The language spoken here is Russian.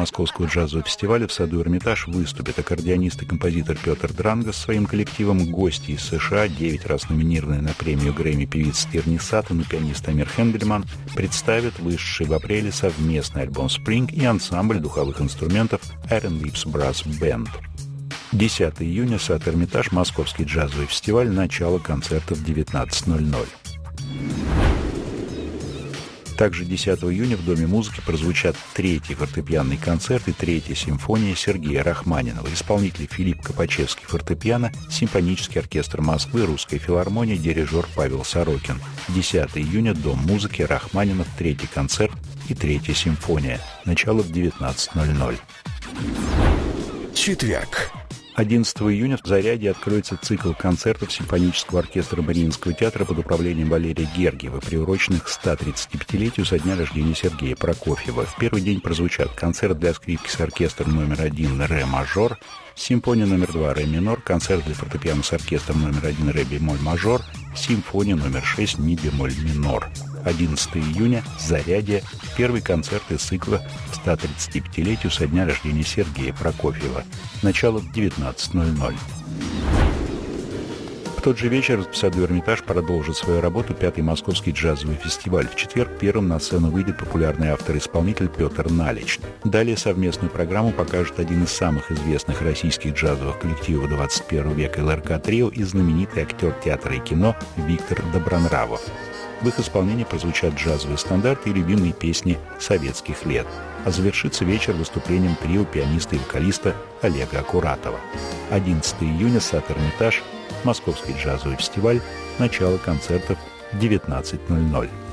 Московского джазового фестиваля в саду «Эрмитаж» выступят аккордеонист и композитор Петр Дранга с своим коллективом, гости из США, 9 раз номинированные на премию Грэмми певица Тирни Саттон и пианист Амир Хендельман, представят вышедший в апреле совместный альбом «Spring» и ансамбль духовых инструментов Iron Lips Brass Band. 10 июня, сад «Эрмитаж», Московский джазовый фестиваль, начало концерта в 19:00. Также 10 июня в Доме музыки прозвучат 3-й фортепианный концерт и 3-я симфония Сергея Рахманинова. Исполнители Филипп Копачевский фортепиано, Симфонический оркестр Москвы, Русская филармония, дирижер Павел Сорокин. 10 июня Дом музыки, Рахманинов, 3-й концерт и 3-я симфония. Начало в 19:00. Четверг. 11 июня в «Заряде» откроется цикл концертов симфонического оркестра Мариинского театра под управлением Валерия Гергиева, приуроченных 135-летию со дня рождения Сергея Прокофьева. В первый день прозвучат концерт для скрипки с оркестром номер 1 «Ре мажор», симфония номер 2 «Ре минор», концерт для фортепиано с оркестром номер 1 «Ре бемоль мажор», симфония номер 6 «Ми бемоль минор». 11 июня «Зарядье» – первый концерт из цикла 135-летию со дня рождения Сергея Прокофьева. Начало в 19:00. В тот же вечер в саду «Эрмитаж» продолжит свою работу 5-й Московский джазовый фестиваль. В четверг первым на сцену выйдет популярный автор-исполнитель Петр Налич. Далее совместную программу покажет один из самых известных российских джазовых коллективов 21 века ЛРК «Трио» и знаменитый актер театра и кино Виктор Добронравов. В их исполнении прозвучат джазовые стандарты и любимые песни советских лет. А завершится вечер выступлением трио пианиста и вокалиста Олега Акуратова. 11 июня, сад «Эрмитаж», Московский джазовый фестиваль, начало концертов в 19:00.